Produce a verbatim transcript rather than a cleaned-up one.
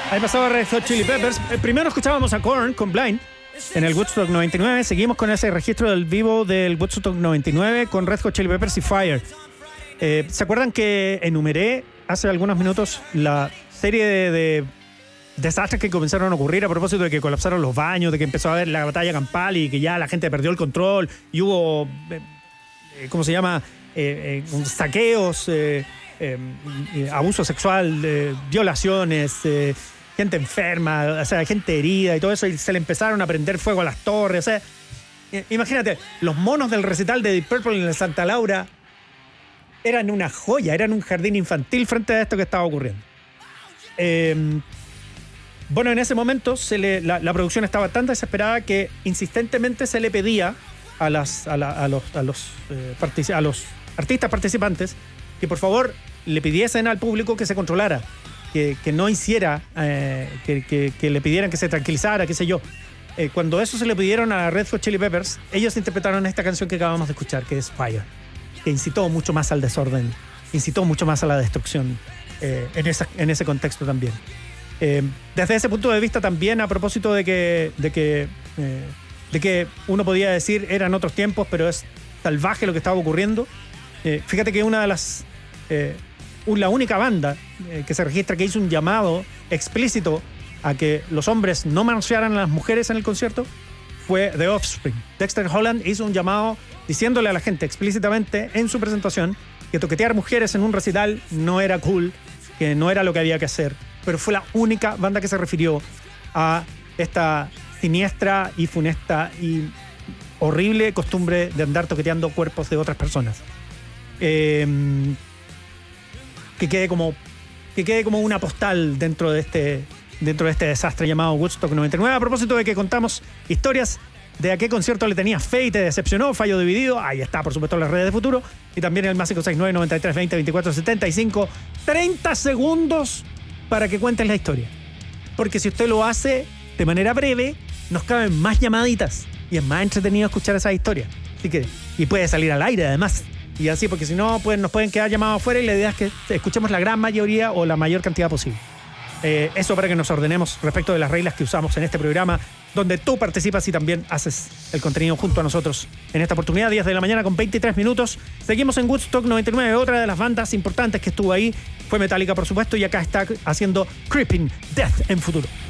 Ahí pasaba Red Hot Chili Peppers. Eh, primero escuchábamos a Korn con Blind en el Woodstock noventa y nueve. Seguimos con ese registro del vivo del Woodstock noventa y nueve con Red Hot Chili Peppers y Fire. Eh, ¿Se acuerdan que enumeré hace algunos minutos la serie de, de desastres que comenzaron a ocurrir a propósito de que colapsaron los baños, de que empezó a haber la batalla campal y que ya la gente perdió el control y hubo, eh, ¿cómo se llama? Eh, eh, saqueos, eh, eh, eh, abuso sexual, eh, violaciones, eh, gente enferma, o sea, gente herida y todo eso, y se le empezaron a prender fuego a las torres. O sea, imagínate, los monos del recital de Deep Purple en el Santa Laura eran una joya, eran un jardín infantil frente a esto que estaba ocurriendo. Eh, bueno, en ese momento se le, la, la producción estaba tan desesperada que insistentemente se le pedía a, las, a, la, a, los, a, los, eh, partici- a los artistas participantes que por favor le pidiesen al público que se controlara, que, que no hiciera, eh, que, que, que le pidieran que se tranquilizara, qué sé yo. Eh, cuando eso se le pidieron a Red Hot Chili Peppers, ellos interpretaron esta canción que acabamos de escuchar, que es Fire, que incitó mucho más al desorden, incitó mucho más a la destrucción eh, en, esa, en ese contexto también. Eh, desde ese punto de vista también, a propósito de que, de que, eh, de que uno podía decir eran otros tiempos, pero es salvaje lo que estaba ocurriendo. Eh, fíjate que una de las... Eh, la única banda eh, que se registra que hizo un llamado explícito a que los hombres no manosearan a las mujeres en el concierto fue The Offspring. Dexter Holland hizo un llamado diciéndole a la gente explícitamente en su presentación que toquetear mujeres en un recital no era cool, que no era lo que había que hacer, pero fue la única banda que se refirió a esta siniestra y funesta y horrible costumbre de andar toqueteando cuerpos de otras personas. Eh, que quede como que quede como una postal dentro de este dentro de este desastre llamado Woodstock noventa y nueve. A propósito de que contamos historias de a qué concierto le tenías fe y te decepcionó, fallo dividido, ahí está, por supuesto, en las redes de Futuro, y también el más cinco seis nueve, noventa y tres, veinte, veinticuatro, setenta y cinco. treinta segundos para que cuentes la historia, porque si usted lo hace de manera breve, nos caben más llamaditas y es más entretenido escuchar esas historias. Así que, y puede salir al aire además. Y así, porque si no, pues, nos pueden quedar llamados afuera y la idea es que escuchemos la gran mayoría o la mayor cantidad posible. Eh, eso para que nos ordenemos respecto de las reglas que usamos en este programa, donde tú participas y también haces el contenido junto a nosotros. En esta oportunidad, diez de la mañana con veintitrés minutos. Seguimos en Woodstock noventa y nueve. Otra de las bandas importantes que estuvo ahí fue Metallica, por supuesto, y acá está haciendo Creeping Death en Futuro.